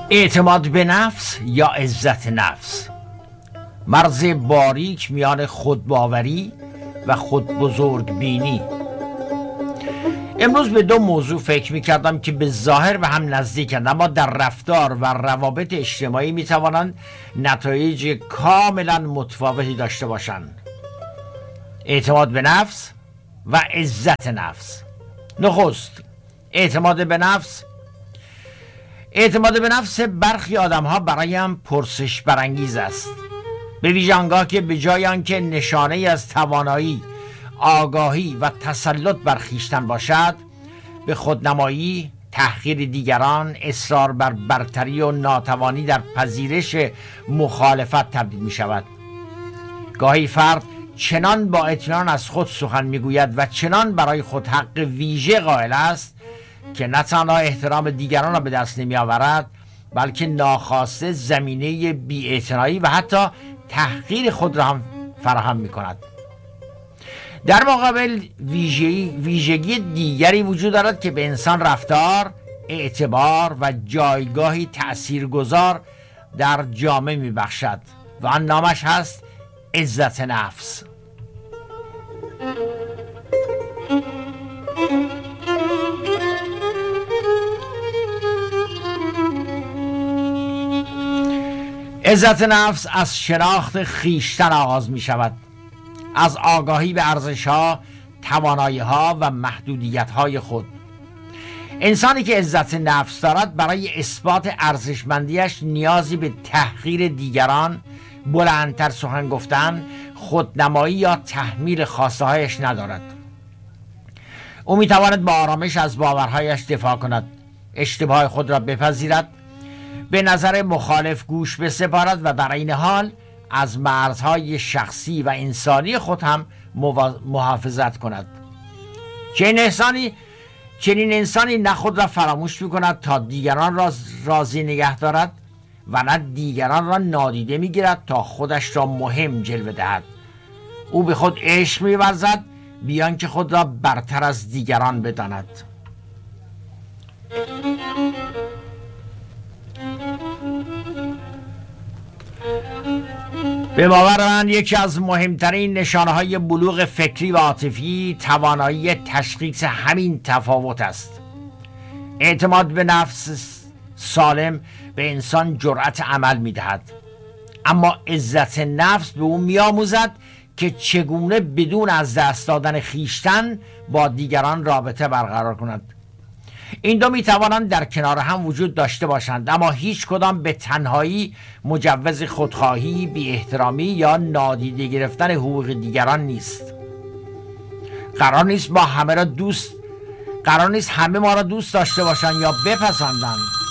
اعتماد به نفس یا عزت نفس، مرز باریک میان خودباوری و خودبزرگ بینی. امروز به دو موضوع فکر میکردم که به ظاهر به هم نزدیکند، اما در رفتار و روابط اجتماعی میتوانند نتایج کاملا متفاوتی داشته باشند: اعتماد به نفس و عزت نفس. نخست، اعتماد به نفس. اعتماد به نفس برخی آدم ها برایم پرسش برانگیز است، به ویژه آنگاه که به جای آنکه نشانه از توانایی، آگاهی و تسلط بر خویشتن باشد، به خودنمایی، تحقیر دیگران، اصرار بر برتری و ناتوانی در پذیرش مخالفت تبدیل می شود. گاهی فرد چنان با اطمینان از خود سخن می گوید و چنان برای خود حق ویژه قائل است که نه تنها احترام دیگران را به دست نمی آورد، بلکه ناخواسته زمینه بی‌اعتنایی و حتی تحقیر خود را هم فراهم می کند. در مقابل ویژگی دیگری وجود دارد که به انسان رفتار، اعتبار و جایگاهی تأثیرگذار در جامعه می بخشد و آن نامش هست عزت نفس. عزت نفس از شناخت خویشتن آغاز می شود، از آگاهی به ارزش‌ها، توانایی‌ها و محدودیت‌های خود. انسانی که عزت نفس دارد برای اثبات ارزشمندیش نیازی به تحقیر دیگران، بلندتر سخن گفتن، خودنمایی یا تحمیل خواسته‌هایش ندارد. او می‌تواند با آرامش از باورهایش دفاع کند، اشتباه خود را بپذیرد، به نظر مخالف گوش بسپارد و در این حال از مرزهای شخصی و انسانی خود هم محافظت کند. چنین انسانی نه خود را فراموش می کند تا دیگران را راضی نگه دارد و نه دیگران را نادیده می گیرد تا خودش را مهم جلوه دهد. او به خود عشق می ورزد بیان که خود را برتر از دیگران بداند. به باور من یکی از مهمترین نشانه‌های بلوغ فکری و عاطفی توانایی تشخیص همین تفاوت است. اعتماد به نفس سالم به انسان جرأت عمل می‌دهد، اما عزت نفس به او می‌آموزد که چگونه بدون از دست دادن خویشتن با دیگران رابطه برقرار کند. این دو میتوانند در کنار هم وجود داشته باشند، اما هیچ کدام به تنهایی مجوز خودخواهی، بی احترامی یا نادیده گرفتن حقوق دیگران نیست. قرار نیست همه ما را دوست داشته باشند یا بپسندند.